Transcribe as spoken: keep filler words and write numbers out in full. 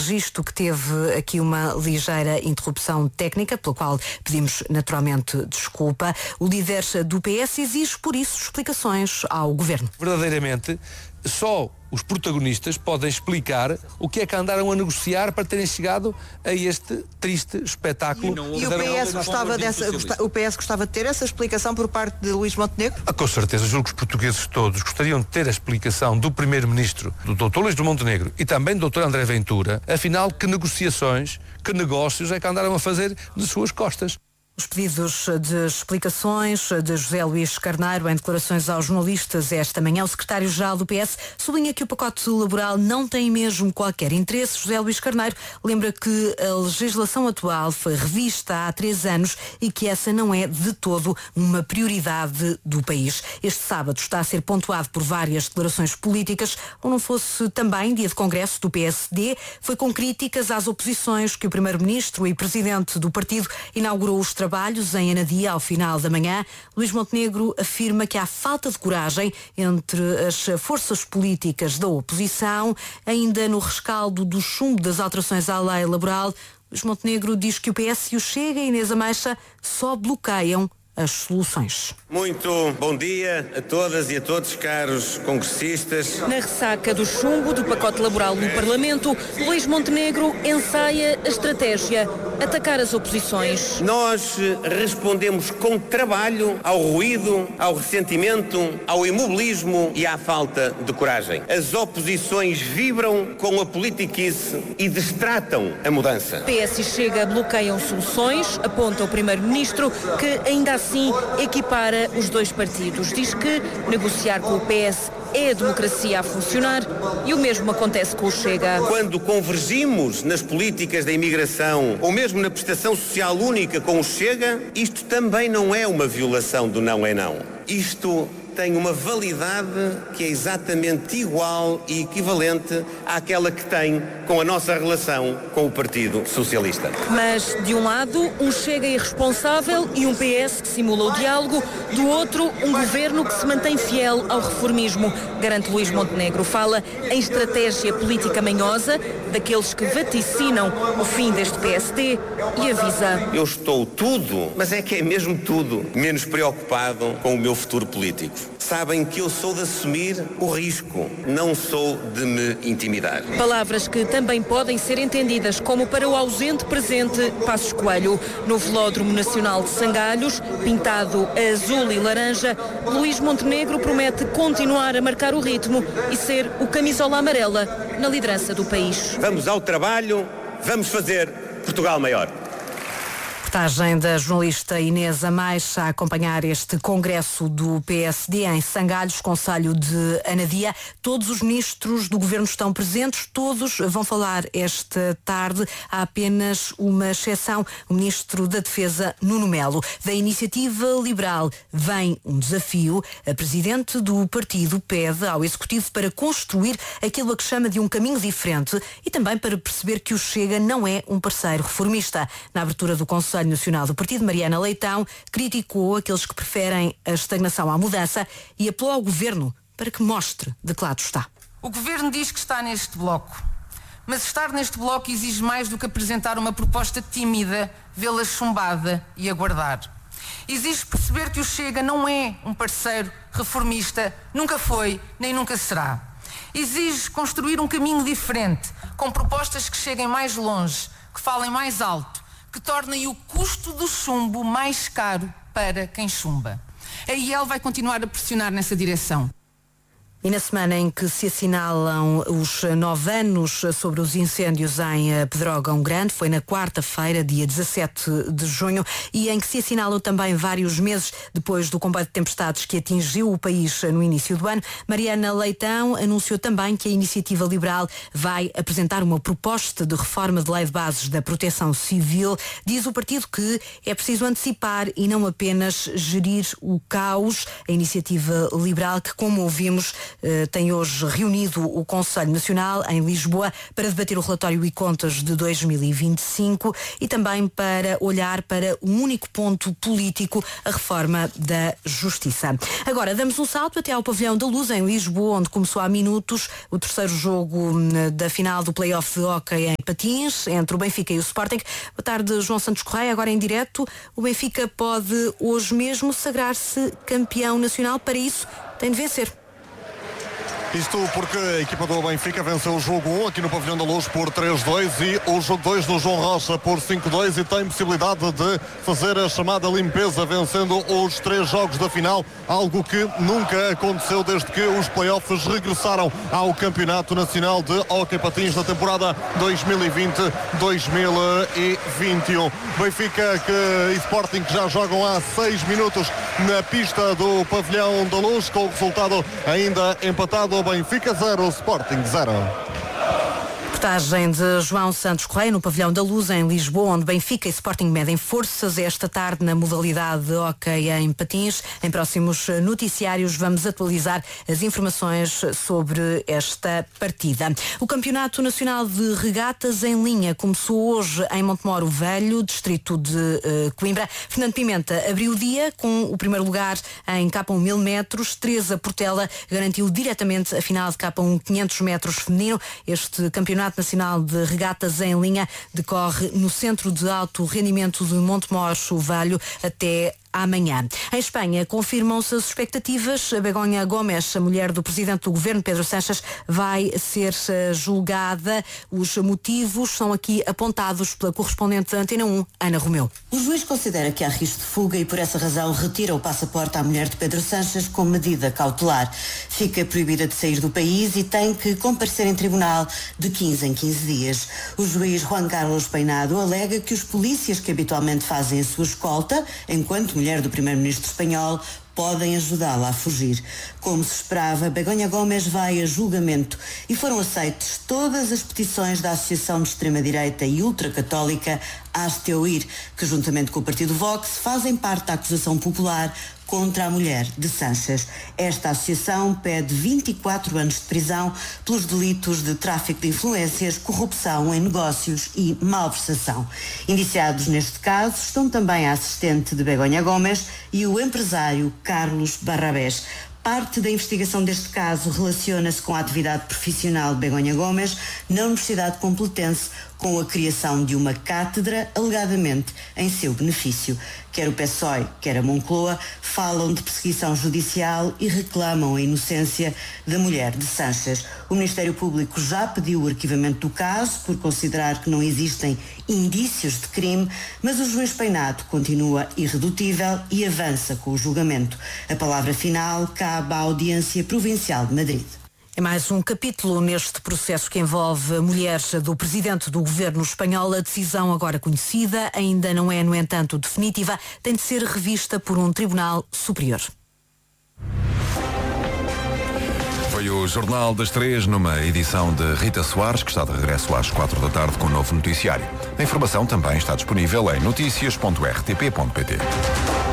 registro que teve aqui uma ligeira interrupção técnica, pela qual pedimos naturalmente desculpa. O líder do P S exige, por isso, explicações ao Governo. Verdadeiramente, só os protagonistas podem explicar o que é que andaram a negociar para terem chegado a este triste espetáculo. E, e o, P S gostava dessa, o P S gostava de ter essa explicação por parte de Luís Montenegro? Ah, com certeza, julgo que os portugueses todos gostariam de ter a explicação do Primeiro-Ministro, do doutor Luís Montenegro e também do doutor André Ventura, afinal, que negociações, que negócios é que andaram a fazer de suas costas. Os pedidos de explicações de José Luís Carneiro em declarações aos jornalistas esta manhã, o secretário-geral do P S sublinha que o pacote laboral não tem mesmo qualquer interesse. José Luís Carneiro lembra que a legislação atual foi revista há três anos e que essa não é de todo uma prioridade do país. Este sábado está a ser pontuado por várias declarações políticas, ou não fosse também dia de congresso do P S D, foi com críticas às oposições que o primeiro-ministro e presidente do partido inaugurou os trabalhos trabalhos em Anadia ao final da manhã. Luís Montenegro afirma que há falta de coragem entre as forças políticas da oposição. Ainda no rescaldo do chumbo das alterações à lei laboral, Luís Montenegro diz que o P S e o Chega e Inês Ameixa só bloqueiam as soluções. Muito bom dia a todas e a todos, caros congressistas. Na ressaca do chumbo do pacote laboral no Parlamento, Luís Montenegro ensaia a estratégia: atacar as oposições. Nós respondemos com trabalho ao ruído, ao ressentimento, ao imobilismo e à falta de coragem. As oposições vibram com a politiquice e destratam a mudança. P S e Chega bloqueiam soluções, aponta o primeiro-ministro, que ainda assim equipara os dois partidos. Diz que negociar com o P S é a democracia a funcionar e o mesmo acontece com o Chega. Quando convergimos nas políticas da imigração ou mesmo na prestação social única com o Chega, isto também não é uma violação do não é não. Isto tem uma validade que é exatamente igual e equivalente àquela que tem com a nossa relação com o Partido Socialista. Mas, de um lado, um Chega irresponsável e um P S que simula o diálogo, do outro, um governo que se mantém fiel ao reformismo, garante Luís Montenegro. Fala em estratégia política manhosa, daqueles que vaticinam o fim deste P S D e avisa: eu estou tudo, mas é que é mesmo tudo, menos preocupado com o meu futuro político. Sabem que eu sou de assumir o risco, não sou de me intimidar. Palavras que também podem ser entendidas como para o ausente presente Passos Coelho. No Velódromo Nacional de Sangalhos, pintado a azul e laranja, Luís Montenegro promete continuar a marcar o ritmo e ser o camisola amarela na liderança do país. Vamos ao trabalho, vamos fazer Portugal maior. Reportagem da jornalista Inês Ameixa a acompanhar este congresso do P S D em Sangalhos, concelho de Anadia. Todos os ministros do governo estão presentes, todos vão falar esta tarde. Há apenas uma exceção, o ministro da Defesa, Nuno Melo. Da Iniciativa Liberal vem um desafio. A presidente do partido pede ao Executivo para construir aquilo a que chama de um caminho diferente e também para perceber que o Chega não é um parceiro reformista. Na abertura do Conselho Nacional do Partido, Mariana Leitão criticou aqueles que preferem a estagnação à mudança e apelou ao Governo para que mostre de que lado está. O Governo diz que está neste bloco, mas estar neste bloco exige mais do que apresentar uma proposta tímida, vê-la chumbada e aguardar. Exige perceber que o Chega não é um parceiro reformista, nunca foi, nem nunca será. Exige construir um caminho diferente, com propostas que cheguem mais longe, que falem mais alto, que tornem o custo do chumbo mais caro para quem chumba. A I E L vai continuar a pressionar nessa direção. E na semana em que se assinalam os nove anos sobre os incêndios em Pedrógão Grande, foi na quarta-feira, dia dezassete de junho, e em que se assinalam também vários meses depois do combate de tempestades que atingiu o país no início do ano, Mariana Leitão anunciou também que a Iniciativa Liberal vai apresentar uma proposta de reforma de lei de bases da proteção civil. Diz o partido que é preciso antecipar e não apenas gerir o caos. A Iniciativa Liberal, que, como ouvimos, tem hoje reunido o Conselho Nacional em Lisboa para debater o relatório e contas de dois mil e vinte e cinco e também para olhar para um único ponto político, a reforma da Justiça. Agora damos um salto até ao Pavilhão da Luz em Lisboa, onde começou há minutos o terceiro jogo da final do play-off de hóquei em patins entre o Benfica e o Sporting. Boa tarde, João Santos Correia, agora em direto. O Benfica pode hoje mesmo sagrar-se campeão nacional. Para isso tem de vencer. Isto porque a equipa do Benfica venceu o jogo um aqui no Pavilhão da Luz por três dois e o jogo dois no João Rocha por cinco dois e tem possibilidade de fazer a chamada limpeza vencendo os três jogos da final, algo que nunca aconteceu desde que os playoffs regressaram ao Campeonato Nacional de Hóquei Patins na temporada dois mil e vinte dois mil e vinte e um. Benfica que, e Sporting que já jogam há seis minutos na pista do Pavilhão da Luz, com o resultado ainda empatado. Benfica zero, Sporting zero. Reportagem de João Santos Correia no Pavilhão da Luz em Lisboa, onde Benfica e Sporting medem forças esta tarde na modalidade de hóquei em patins. Em próximos noticiários vamos atualizar as informações sobre esta partida. O Campeonato Nacional de Regatas em Linha começou hoje em Montemoro Velho, distrito de uh, Coimbra. Fernando Pimenta abriu o dia com o primeiro lugar em K um mil metros. Teresa Portela garantiu diretamente a final de K um quinhentos metros feminino. Este campeonato Nacional de Regatas em Linha decorre no Centro de Alto Rendimento de Montemoro Velho até amanhã. Em Espanha, confirmam-se as expectativas. A Begonha Gomes, a mulher do presidente do governo, Pedro Sánchez, vai ser julgada. Os motivos são aqui apontados pela correspondente da Antena um, Ana Romeu. O juiz considera que há risco de fuga e, por essa razão, retira o passaporte à mulher de Pedro Sánchez com medida cautelar. Fica proibida de sair do país e tem que comparecer em tribunal de quinze em quinze dias. O juiz Juan Carlos Peinado alega que os polícias que habitualmente fazem a sua escolta, enquanto mulher do primeiro-ministro espanhol, podem ajudá-la a fugir. Como se esperava, Begonha Gomes vai a julgamento e foram aceites todas as petições da Associação de Extrema-Direita e Ultracatólica Asteuir, que juntamente com o partido Vox fazem parte da acusação popular contra a mulher de Sánchez. Esta associação pede vinte e quatro anos de prisão pelos delitos de tráfico de influências, corrupção em negócios e malversação. Indiciados neste caso estão também a assistente de Begonha Gomes e o empresário Carlos Barrabés. Parte da investigação deste caso relaciona-se com a atividade profissional de Begonha Gomes na Universidade Complutense, com a criação de uma cátedra alegadamente em seu benefício. Quer o P S O E, quer a Moncloa falam de perseguição judicial e reclamam a inocência da mulher de Sánchez. O Ministério Público já pediu o arquivamento do caso por considerar que não existem indícios de crime, mas o juiz Peinado continua irredutível e avança com o julgamento. A palavra final cabe à Audiência Provincial de Madrid. É mais um capítulo neste processo que envolve mulheres do presidente do governo espanhol. A decisão agora conhecida ainda não é, no entanto, definitiva. Tem de ser revista por um tribunal superior. Foi o Jornal das Três, numa edição de Rita Soares, que está de regresso às quatro da tarde com o novo noticiário. A informação também está disponível em notícias ponto r t p ponto p t.